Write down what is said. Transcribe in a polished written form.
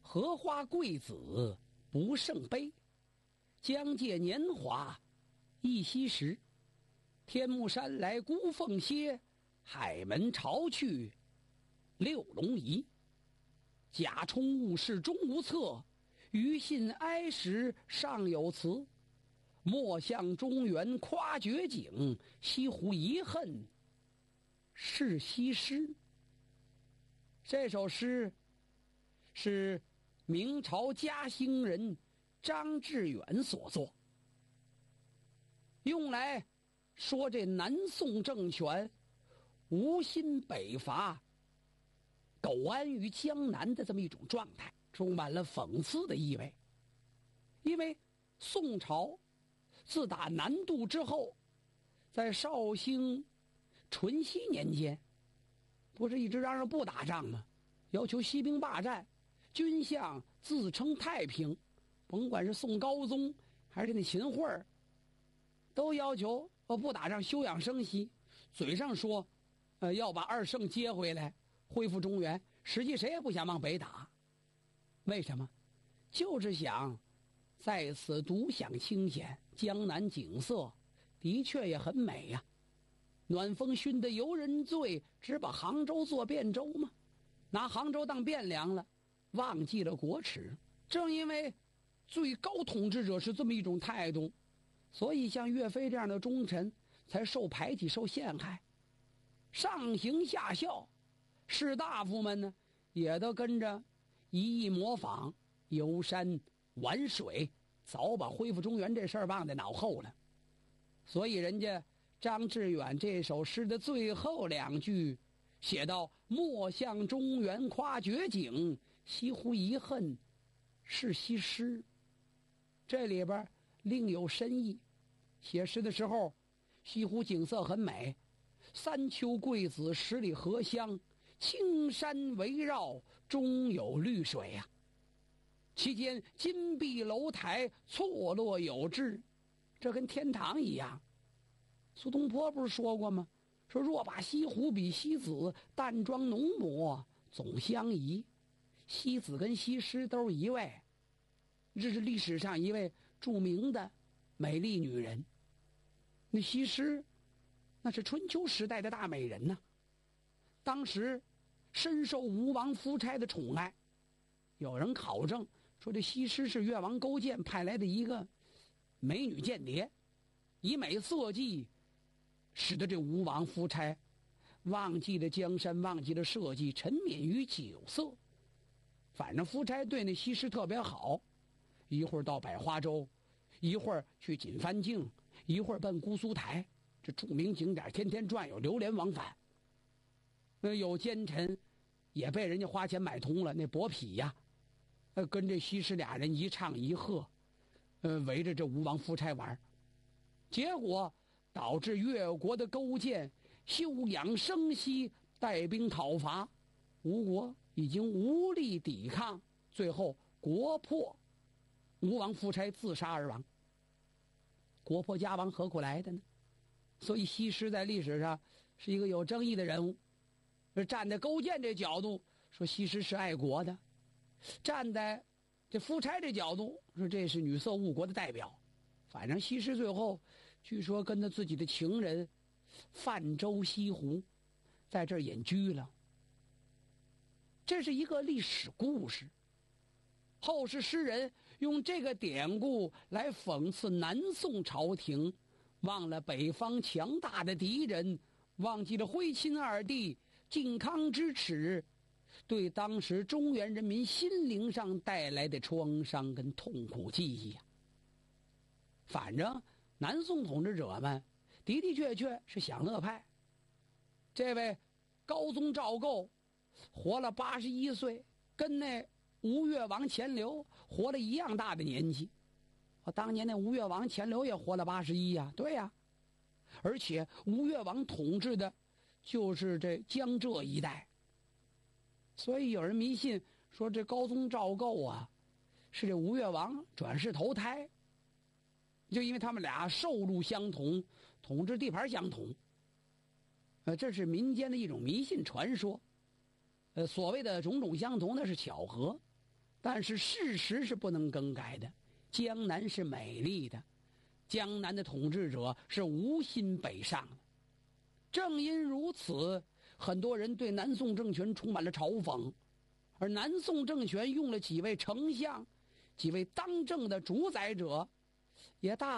荷花贵子不胜悲，将借年华一夕时。天目山来孤凤歇，海门潮去六龙移。甲冲误事终无策，余信哀时尚有词。莫向中原夸绝景，西湖遗恨是西施。这首诗是明朝嘉兴人张志远所作，用来说这南宋政权无心北伐、苟安于江南的这么一种状态，充满了讽刺的意味。因为宋朝自打南渡之后，在绍兴淳熙年间，不是一直嚷嚷不打仗吗？要求息兵罢战，军相自称太平，甭管是宋高宗还是那秦桧儿，都要求不打仗，休养生息。嘴上说要把二圣接回来，恢复中原，实际谁也不想往北打。为什么？就是想在此独享清闲。江南景色的确也很美呀，暖风熏得游人醉，只把杭州做汴州吗？拿杭州当汴梁了，忘记了国耻。正因为最高统治者是这么一种态度，所以像岳飞这样的忠臣才受排挤、受陷害。上行下效，士大夫们呢也都跟着一一模仿，游山玩水，早把恢复中原这事儿忘在脑后了。所以人家张志远这首诗的最后两句写道：莫向中原夸绝景，西湖遗恨是西施。这里边另有深意。写诗的时候，西湖景色很美，三秋桂子，十里荷香，青山围绕，中有绿水啊。其间金碧楼台，错落有致，这跟天堂一样。苏东坡不是说过吗？说若把西湖比西子，淡妆浓抹总相宜。西子跟西施都是一位，这是历史上一位著名的美丽女人。那西施那是春秋时代的大美人呢，当时深受吴王夫差的宠爱。有人考证说，这西施是越王勾践派来的一个美女间谍，以美色计，使得这吴王夫差忘记了江山，忘记了社稷，沉湎于酒色。反正夫差对那西施特别好，一会儿到百花洲，一会儿去锦帆镜，一会儿奔姑苏台，这著名景点天天转悠，流连忘返。有奸臣也被人家花钱买通了，那伯嚭呀，跟这西施俩人一唱一和，围着这吴王夫差玩，结果导致越国的勾践休养生息，带兵讨伐，吴国已经无力抵抗，最后国破，吴王夫差自杀而亡。国破家亡何苦来的呢？所以西施在历史上是一个有争议的人物。站在勾践这角度说西施是爱国的，站在这夫差这角度说这是女色误国的代表。反正西施最后据说跟他自己的情人泛舟西湖，在这儿隐居了。这是一个历史故事，后世诗人用这个典故来讽刺南宋朝廷忘了北方强大的敌人，忘记了徽钦二帝靖康之耻，对当时中原人民心灵上带来的创伤跟痛苦记忆呀。反正南宋统治者们的的确确是享乐派。这位高宗赵构活了81岁，跟那吴越王钱镠活了一样大的年纪。当年那吴越王钱镠也活了81呀，对呀。而且吴越王统治的就是这江浙一带，所以有人迷信说这高宗赵构啊是这吴越王转世投胎，就因为他们俩寿禄相同，统治地盘相同。这是民间的一种迷信传说。所谓的种种相同那是巧合， 但是事实是不能更改的，江南是美丽的，江南的统治者是无心北上的。正因如此，很多人对南宋政权充满了嘲讽，而南宋政权用了几位丞相，几位当政的主宰者，也大